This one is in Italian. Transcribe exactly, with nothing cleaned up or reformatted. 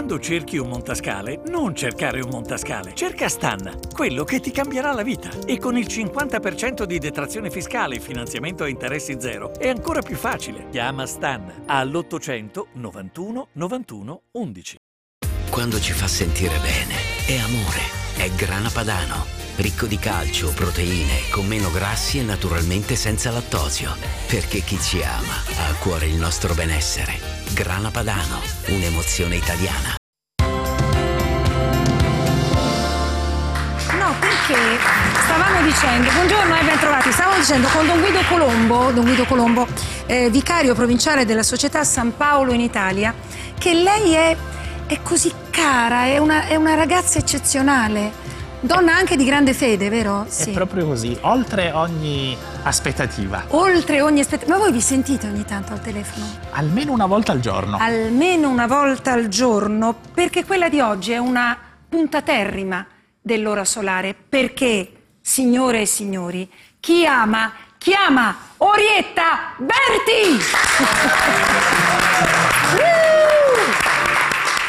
Quando cerchi un montascale, non cercare un montascale, cerca Stan, quello che ti cambierà la vita. E con il cinquanta per cento di detrazione fiscale e finanziamento a interessi zero è ancora più facile. Chiama Stan all'ottocento novantuno novantuno undici. Quando ci fa sentire bene, è amore, è Grana Padano. Ricco di calcio, proteine, con meno grassi e naturalmente senza lattosio. Perché chi ci ama ha a cuore il nostro benessere. Grana Padano, un'emozione italiana. No, perché stavamo dicendo, buongiorno e ben trovati, stavamo dicendo con Don Guido Colombo, Don Guido Colombo, eh, vicario provinciale della Società San Paolo in Italia, che lei è, è così cara, è una, è una ragazza eccezionale. Donna anche di grande fede, vero? Sì. È proprio così, oltre ogni aspettativa. Oltre ogni aspettativa. Ma voi vi sentite ogni tanto al telefono? Almeno una volta al giorno. Almeno una volta al giorno, perché quella di oggi è una puntaterrima dell'ora solare. Perché, signore e signori, chi ama, chiama Orietta Berti!